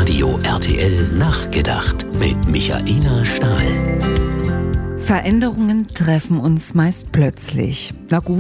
Radio RTL nachgedacht mit Michaela Stahl. Veränderungen treffen uns meist plötzlich. Na gut,